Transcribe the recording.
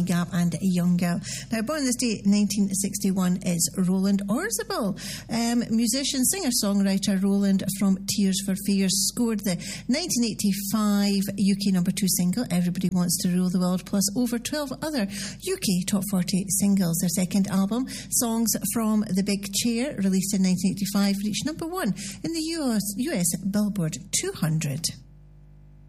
Gap and A Young Girl. Now, born this day, 1961, is Roland Orzabal. Musician, singer-songwriter Roland from Tears for Fears scored the 1985 UK number 2 single, Everybody Wants to Rule the World, plus over 12 other UK top 40 singles. Their second album, Songs from the Big Chair, released in 1985, reached number 1 in the US Billboard 200.